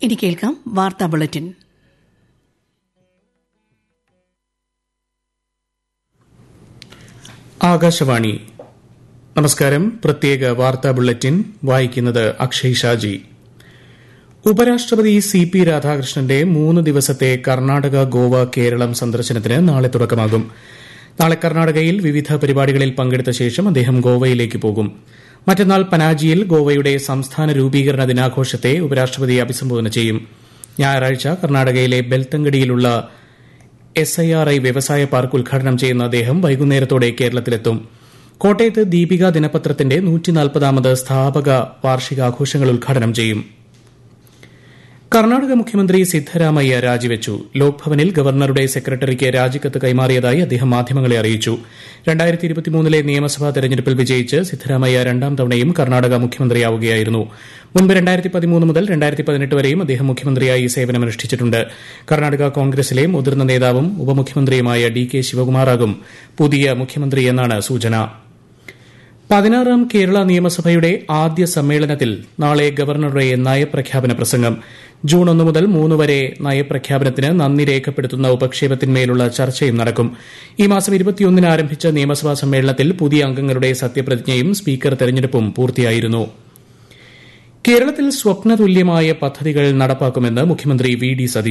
ഇനി കേൾക്കാം വാർത്താ ബുള്ളറ്റിൻ. ആകാശവാണി. നമസ്കാരം. പ്രത്യേക വാർത്താ ബുള്ളറ്റിൻ വായിക്കുന്നത് അക്ഷയ് ഷാജി. ഉപരാഷ്ട്രപതി CP രാധാകൃഷ്ണന്റെ 3 ദിവസത്തെ കർണാടക, ഗോവ, കേരളം സന്ദർശനത്തിന് നാളെ തുടക്കമാകും. നാളെ കർണാടകയിൽ വിവിധ പരിപാടികളിൽ പങ്കെടുത്ത ശേഷം അദ്ദേഹം ഗോവയിലേക്ക് പോകും. മറ്റന്നാൾ പനാജിയിൽ ഗോവയുടെ സംസ്ഥാന രൂപീകരണ ദിനാഘോഷത്തെ ഉപരാഷ്ട്രപതി അഭിസംബോധന ചെയ്യും. ഞായറാഴ്ച കർണാടകയിലെ ബെൽത്തങ്കടിയിലുള്ള SIRI വ്യവസായ പാർക്ക് ഉദ്ഘാടനം ചെയ്യുന്ന അദ്ദേഹം വൈകുന്നേരത്തോടെ കേരളത്തിലെത്തും. കോട്ടയത്ത് ദീപിക ദിനപത്രത്തിന്റെ 140ാമത് സ്ഥാപക വാർഷികാഘോഷങ്ങൾ ഉദ്ഘാടനം ചെയ്യും. കർണാടക മുഖ്യമന്ത്രി സിദ്ധരാമയ്യ രാജിവെച്ചു. ലോക്ഭവനിൽ ഗവർണറുടെ സെക്രട്ടറിക്ക് രാജിക്കത്ത് കൈമാറിയതായി അദ്ദേഹം മാധ്യമങ്ങളെ അറിയിച്ചു. 2023 നിയമസഭാ തെരഞ്ഞെടുപ്പിൽ വിജയിച്ച് സിദ്ധരാമയ്യ രണ്ടാം തവണയും കർണാടക മുഖ്യമന്ത്രിയാവുകയായിരുന്നു. മുൻപ് 2013 മുതൽ 2018 വരെയും അദ്ദേഹം മുഖ്യമന്ത്രിയായി സേവനമനുഷ്ഠിച്ചിട്ടുണ്ട്. കർണാടക കോൺഗ്രസിലെ മുതിർന്ന നേതാവും ഉപമുഖ്യമന്ത്രിയുമായ DK ശിവകുമാറാകും പുതിയ മുഖ്യമന്ത്രിയെന്നാണ് സൂചന. 16ാം കേരള നിയമസഭയുടെ ആദ്യ സമ്മേളനത്തിൽ നാളെ ഗവർണറുടെ നയപ്രഖ്യാപന പ്രസംഗം. ജൂൺ 1 മുതൽ 3 വരെ നയപ്രഖ്യാപനത്തിന് നന്ദി രേഖപ്പെടുത്തുന്ന ഉപക്ഷേപത്തിന്മേലുള്ള ചർച്ചയും നടക്കും. ഈ മാസം 21 ആരംഭിച്ച നിയമസഭാ സമ്മേളനത്തിൽ പുതിയ അംഗങ്ങളുടെ സത്യപ്രതിജ്ഞയും സ്പീക്കർ തെരഞ്ഞെടുപ്പും പൂർത്തിയായിരുന്നു. കേരളത്തിൽ സ്വപ്നതുല്യമായ പദ്ധതികൾ നടപ്പാക്കുമെന്ന് മുഖ്യമന്ത്രി VD സതീശൻ.